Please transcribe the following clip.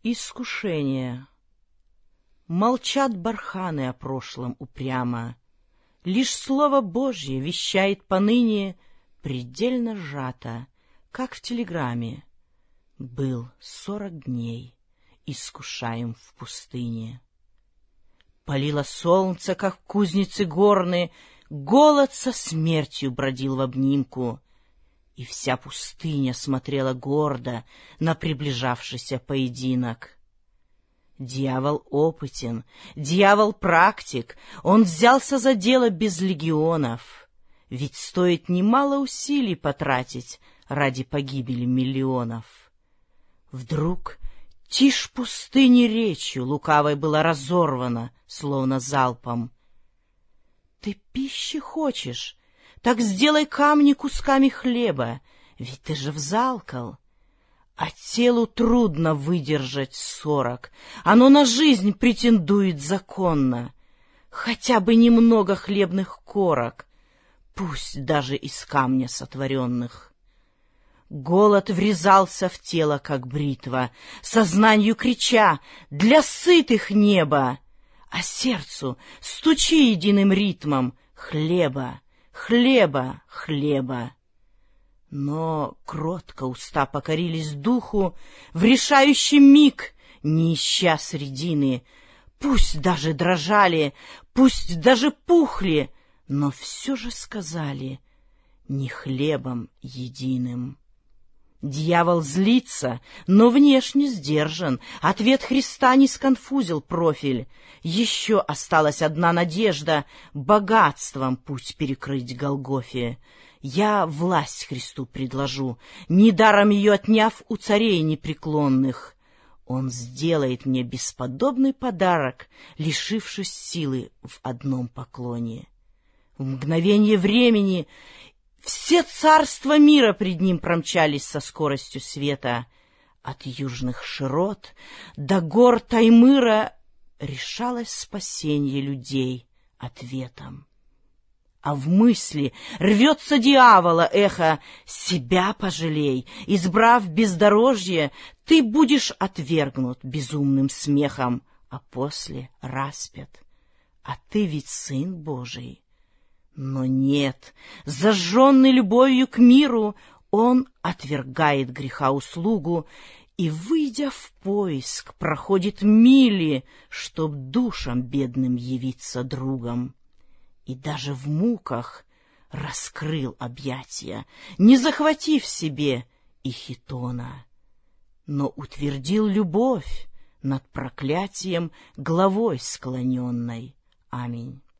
Искушение. Молчат барханы о прошлом упрямо. Лишь слово Божье вещает поныне предельно сжато, как в телеграмме. Был 40 дней, искушаем в пустыне. Палило солнце, как в кузнице горны, голод со смертью бродил в обнимку, и вся пустыня смотрела гордо на приближавшийся поединок. Дьявол опытен, дьявол практик, он взялся за дело без легионов, ведь стоит немало усилий потратить ради погибели миллионов. Вдруг тишь пустыни речью лукавой была разорвана, словно залпом. Ты пищи хочешь? Так сделай камни кусками хлеба, ведь ты же взалкал. А телу трудно выдержать 40, оно на жизнь претендует законно. Хотя бы немного хлебных корок, пусть даже из камня сотворенных. Голод врезался в тело, как бритва, сознанию крича «Для сытых небо!», а сердцу стучи единым ритмом «Хлеба! Хлеба! Хлеба!». Но кротко уста покорились духу в решающий миг, не ища средины. Пусть даже дрожали, пусть даже пухли, но все же сказали не хлебом единым. Дьявол злится, но внешне сдержан. Ответ Христа не сконфузил профиль. Еще осталась одна надежда — богатством путь перекрыть Голгофе. Я власть Христу предложу, недаром ее отняв у царей непреклонных. Он сделает мне бесподобный подарок, лишившись силы в одном поклоне. В мгновение времени все царства мира пред ним промчались со скоростью света. От южных широт до гор Таймыра решалось спасение людей ответом. А в мысли рвется дьявола эхо «Себя пожалей, избрав бездорожье, ты будешь отвергнут безумным смехом, а после распят. А ты ведь сын Божий». Но нет, зажженный любовью к миру, он отвергает греха услугу и, выйдя в поиск, проходит мили, чтоб душам бедным явиться другом. И даже в муках раскрыл объятия, не захватив себе и хитона, но утвердил любовь над проклятием главой склоненной. Аминь.